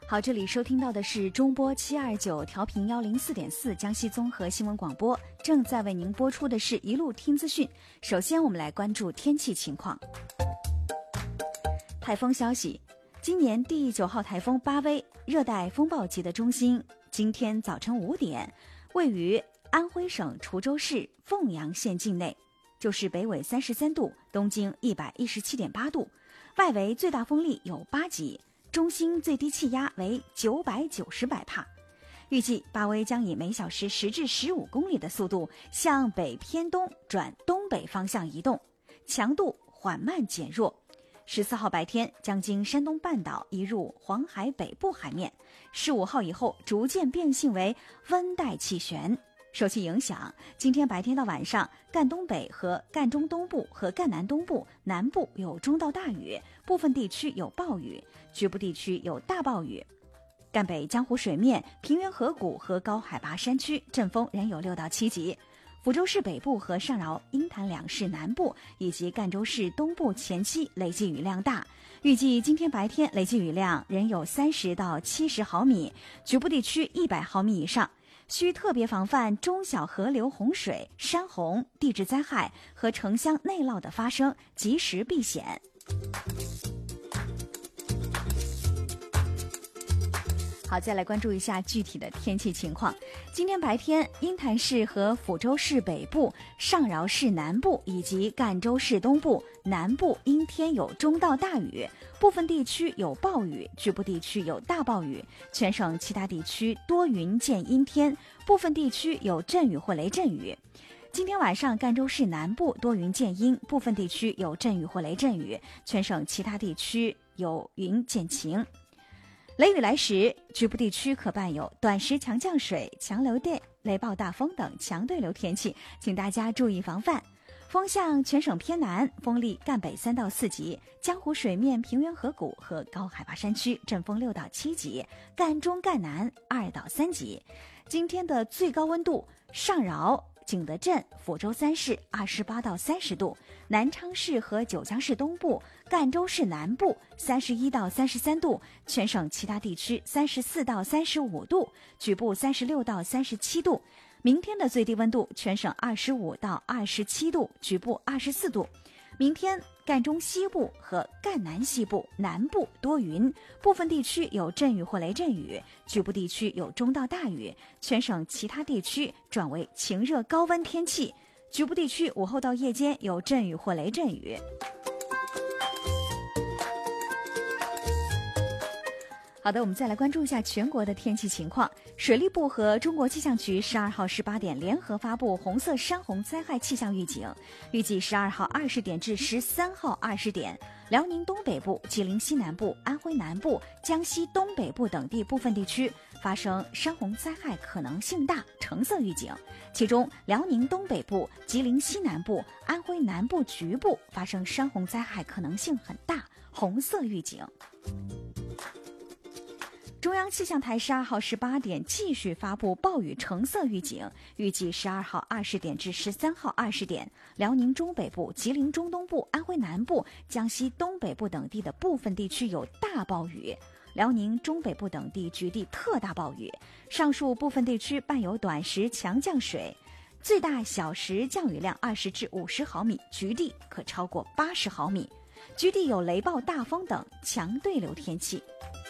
好，这里收听到的是中波729调频104.4江西综合新闻广播，正在为您播出的是一路听资讯。首先我们来关注天气情况。台风消息，今年第9号台风巴威热带风暴级的中心今天早晨5点位于安徽省滁州市凤阳县境内，就是北纬33度，东经117.8度，外围最大风力有8级，中心最低气压为990百帕。预计巴威将以每小时10至15公里的速度向北偏东转东北方向移动，强度缓慢减弱。14号白天将经山东半岛移入黄海北部海面，15号以后逐渐变性为温带气旋。受其影响，今天白天到晚上，赣东北和赣中东部和赣南东部南部有中到大雨，部分地区有暴雨，局部地区有大暴雨。赣北江湖水面、平原河谷和高海拔山区阵风仍有6到7级。抚州市北部和上饶、鹰潭两市南部以及赣州市东部前期累计雨量大，预计今天白天累计雨量仍有30到70毫米，局部地区100毫米以上。需特别防范中小河流洪水、山洪、地质灾害和城乡内涝的发生，及时避险。好，再来关注一下具体的天气情况。今天白天，鹰潭市和抚州市北部、上饶市南部以及赣州市东部、南部阴天有中到大雨，部分地区有暴雨，局部地区有大暴雨。全省其他地区多云见阴天，部分地区有阵雨或雷阵雨。今天晚上，赣州市南部多云见阴，部分地区有阵雨或雷阵雨，全省其他地区有云见晴。雷雨来时，局部地区可伴有短时强降水、强流电、雷暴大风等强对流天气，请大家注意防范。风向全省偏南，风力赣北3到4级，江湖水面、平原河谷和高海拔山区阵风6到7级，赣中赣南2到3级。今天的最高温度，上饶、景德镇、抚州3市28到30度，南昌市和九江市东部、赣州市南部31到33度，全省其他地区34到35度，局部36到37度。明天的最低温度，全省25到27度，局部24度。明天赣中西部和赣南西部南部多云，部分地区有阵雨或雷阵雨，局部地区有中到大雨。全省其他地区转为晴热高温天气，局部地区午后到夜间有阵雨或雷阵雨。好的，我们再来关注一下全国的天气情况。水利部和中国气象局12号18点联合发布红色山洪灾害气象预警，预计12号20点至13号20点，辽宁东北部、吉林西南部、安徽南部、江西东北部等地部分地区发生山洪灾害可能性大，橙色预警。其中，辽宁东北部、吉林西南部、安徽南部局部发生山洪灾害可能性很大，红色预警。中央气象台12号18点继续发布暴雨橙色预警，预计12号20点至13号20点，辽宁中北部、吉林中东部、安徽南部、江西东北部等地的部分地区有大暴雨，辽宁中北部等地局地特大暴雨，上述部分地区伴有短时强降水，最大小时降雨量20至50毫米，局地可超过80毫米，局地有雷暴大风等强对流天气。